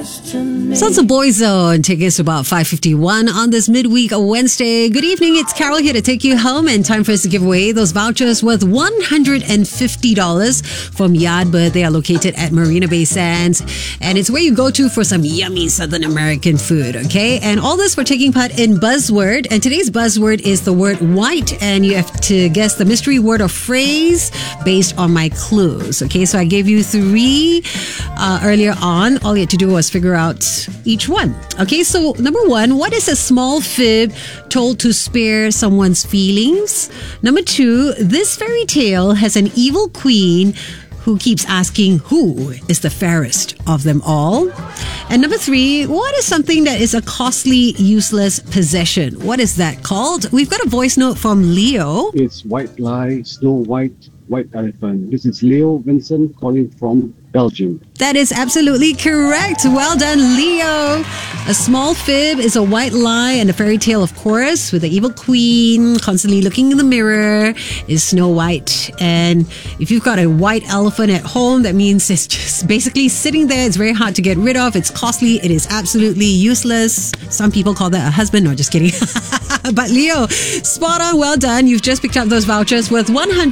Sons of Boyzone take us to about 5:51 on this midweek Wednesday. Good evening, it's Carol here to take you home, and time for us to give away those vouchers worth $150 from Yardbird. They are located at Marina Bay Sands, and it's where you go to for some yummy Southern American food, okay? And all this for taking part in Buzzword, and today's buzzword is the word white, and you have to guess the mystery word or phrase based on my clues, okay? So I gave you three earlier on. All you had to do was figure out each one. Okay, so number one, what is a small fib told to spare someone's feelings? Number two, this fairy tale has an evil queen who keeps asking who is the fairest of them all. And number three, what is something that is a costly, useless possession? What is that called? We've got a voice note from Leo. It's White Lie, Snow White, White Elephant. This is Leo Vincent calling from Belgium. That is absolutely correct. Well done, Leo. A small fib is a white lie, and a fairy tale, of course, with the evil queen constantly looking in the mirror is Snow White. And if you've got a white elephant at home, that means it's just basically sitting there. It's very hard to get rid of. It's costly. It is absolutely useless. Some people call that a husband. No, just kidding. But Leo, spot on. Well done. You've just picked up those vouchers worth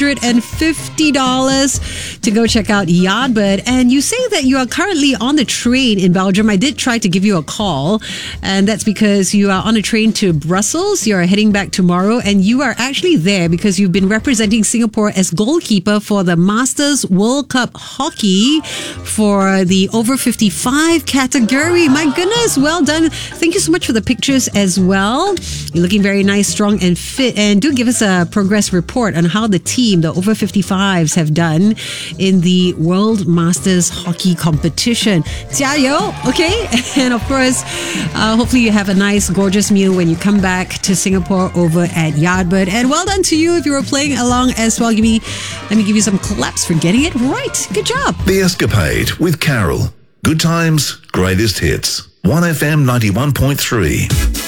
$150 to go check out Yardbird. And you say that you are currently on the train in Belgium. I did try to give you a call, and that's because you are on a train to Brussels. You're heading back tomorrow, and you are actually there because you've been representing Singapore as goalkeeper for the Masters World Cup Hockey for the over 55 category. My goodness, well done. Thank you so much for the pictures as well. You're looking very nice, strong, and fit. And do give us a progress report on how the team, the over 55s, have done in the World Masters Hockey competition. 加油, okay? And of course, hopefully you have a nice, gorgeous meal when you come back to Singapore over at Yardbird. And well done to you if you were playing along as well. Let me give you some claps for getting it right. Good job. The Escapade with Carol. Good times, greatest hits. 1FM 91.3.